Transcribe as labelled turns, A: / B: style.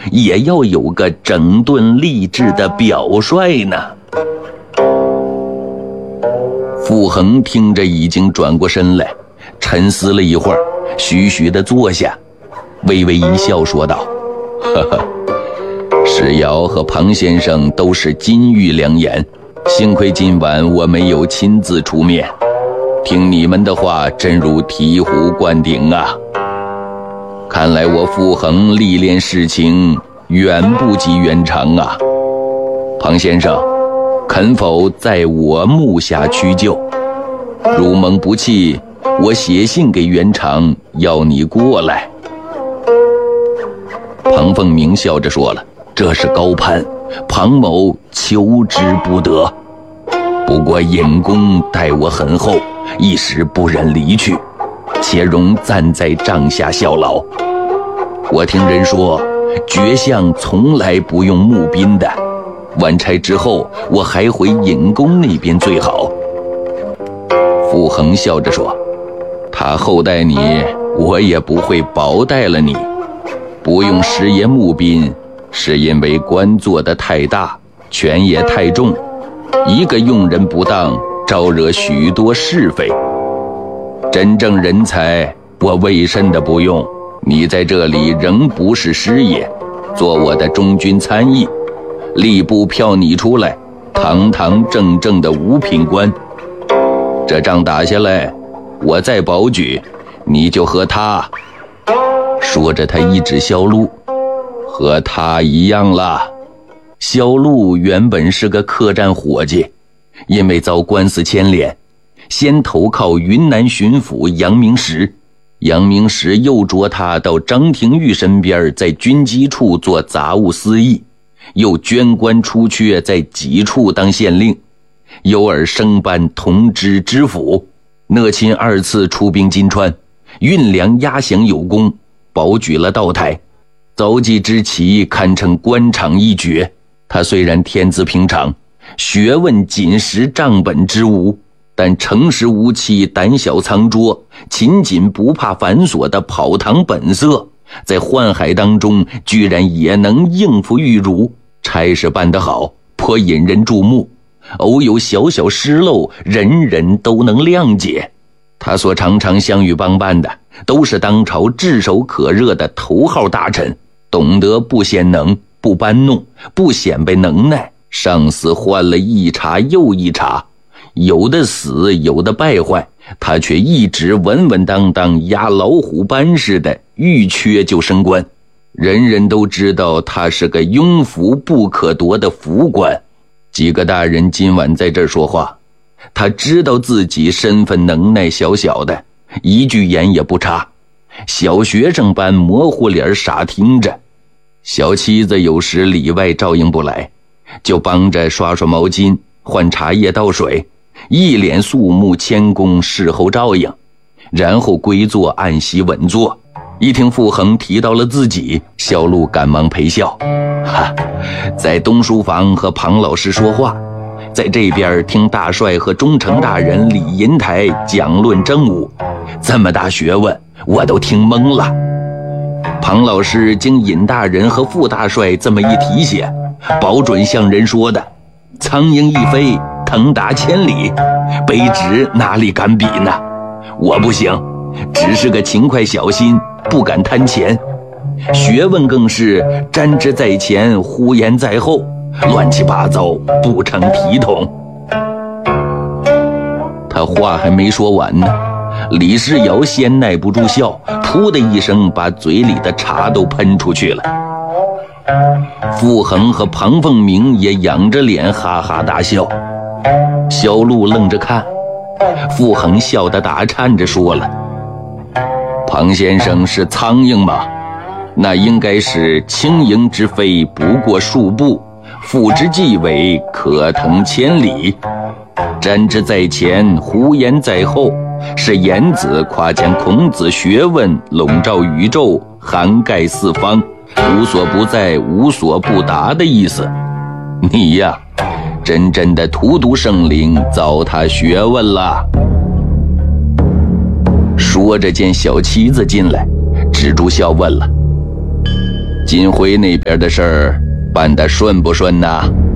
A: 也要有个整顿励志的表率呢。傅恒听着已经转过身来，沉思了一会儿，徐徐地坐下，微微一笑说道：呵呵，石瑶和庞先生都是金玉良言，幸亏今晚我没有亲自出面，听你们的话真如醍醐灌顶啊。看来我傅恒历练事情远不及元长啊。庞先生，肯否在我幕下屈就？如蒙不弃，我写信给元长要你过来。庞凤鸣笑着说了，这是高攀，庞某求之不得。不过尹公待我很厚，一时不忍离去，且容暂在帐下效劳。我听人说，绝相从来不用募兵的，完差之后我还回尹公那边最好。傅恒笑着说，他厚待你，我也不会薄待了你。不用师爷募兵，是因为官做得太大，权也太重，一个用人不当，招惹许多是非。真正人才，我为甚的不用？你在这里仍不是师爷，做我的中军参议，吏部票你出来，堂堂正正的五品官。这仗打下来，我再保举，你就和他。说着他一指萧路，和他一样了。萧路原本是个客栈伙计，因为遭官司牵连，先投靠云南巡抚杨明时，杨明时又着他到张廷玉身边，在军机处做杂务司役，又捐官出缺，在己处当县令，有尔升班同知知府。讷亲2次出兵金川，运粮压饷有功，保举了道台，凿济之奇堪称官场一绝。他虽然天资平常，学问仅识账本之无，但诚实无欺，胆小藏拙，勤谨不怕繁琐的跑堂本色，在宦海当中居然也能应付玉茹，差事办得好，颇引人注目，偶有小小失漏，人人都能谅解。他所常常相与帮办的，都是当朝炙手可热的头号大臣，懂得不显能，不搬弄，不显摆能耐。上司换了一茬又一茬，有的死，有的败坏，他却一直稳稳当当，压老虎斑似的，遇缺就升官。人人都知道他是个庸服不可夺的福官。几个大人今晚在这儿说话，他知道自己身份能耐小小的，一句言也不插，小学生般模糊脸傻听着。小妻子有时里外照应不来，就帮着刷刷毛巾，换茶叶倒水，一脸肃穆谦恭，事后照应，然后归坐按席稳坐。一听傅恒提到了自己，小路赶忙陪笑，在东书房和庞老师说话，在这边听大帅和忠诚大人李银台讲论政务，这么大学问我都听懵了。庞老师经尹大人和傅大帅这么一提写，保准像人说的，苍鹰一飞，腾达千里，卑职哪里敢比呢？我不行，只是个勤快小心，不敢贪钱，学问更是沾之在前，呼延在后，乱七八糟，不成体统。他话还没说完呢，李世尧先耐不住笑，噗的一声把嘴里的茶都喷出去了。傅恒和庞凤鸣也仰着脸哈哈大笑。萧路愣着看，傅恒笑得打颤着说了，庞先生是苍蝇吗？那应该是轻盈之飞不过数步，俯之即尾，可腾千里。瞻之在前，呼延在后，是颜子夸奖孔子学问笼罩宇宙，涵盖四方，无所不在，无所不达的意思。你呀，真正的荼毒圣灵，糟蹋学问了。说着见小妻子进来，止住笑问了， 金辉那边的事儿办得顺不顺呐？